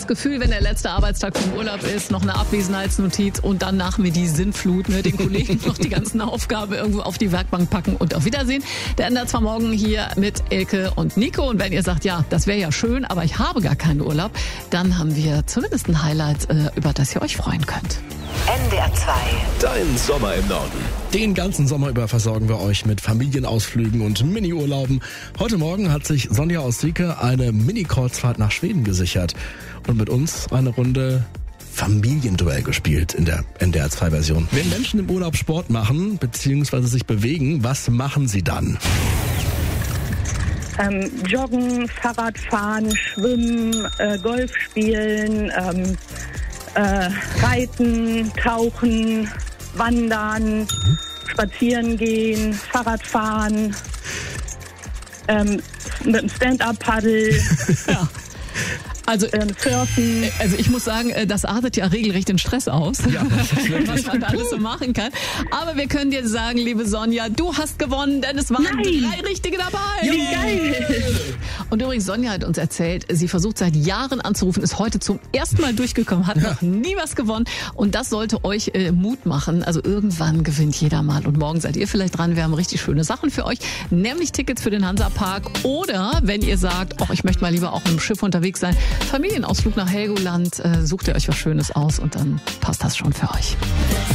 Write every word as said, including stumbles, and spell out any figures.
das Gefühl, wenn der letzte Arbeitstag vom Urlaub ist, noch eine Abwesenheitsnotiz und dann nach mir die Sinnflut, ne, den Kollegen noch die ganzen Aufgaben irgendwo auf die Werkbank packen und auf Wiedersehen. Der ändert zwar morgen hier mit Elke und Nico und wenn ihr sagt, ja, das wäre ja schön, aber ich habe gar keinen Urlaub, dann haben wir zumindest ein Highlight, äh, über das ihr euch freuen könnt. N D R zwei. Dein Sommer im Norden. Den ganzen Sommer über versorgen wir euch mit Familienausflügen und Mini-Urlauben. Heute Morgen hat sich Sonja aus Sieke eine Mini-Kreuzfahrt nach Schweden gesichert und mit uns eine Runde Familienduell gespielt in der N D R zwei Version. Wenn Menschen im Urlaub Sport machen bzw. sich bewegen, was machen sie dann? Ähm, joggen, Fahrradfahren, schwimmen, äh, Golf spielen, ähm, äh, reiten, tauchen, wandern, mhm. spazieren gehen, Fahrradfahren, ähm, mit dem Stand-Up-Paddle. Ja. Also, ähm, surfen. Also ich muss sagen, das artet ja regelrecht in Stress aus, ja, was man da alles so machen kann. Aber wir können dir sagen, liebe Sonja, du hast gewonnen, denn es waren Nein. drei Richtige dabei. Wie geil! Und übrigens, Sonja hat uns erzählt, sie versucht seit Jahren anzurufen, ist heute zum ersten Mal durchgekommen, hat ja. noch nie was gewonnen. Und das sollte euch äh, Mut machen. Also irgendwann gewinnt jeder mal. Und morgen seid ihr vielleicht dran. Wir haben richtig schöne Sachen für euch, nämlich Tickets für den Hansapark. Oder wenn ihr sagt, oh, ich möchte mal lieber auch mit dem Schiff unterwegs sein, Familienausflug nach Helgoland, äh, sucht ihr euch was Schönes aus und dann passt das schon für euch.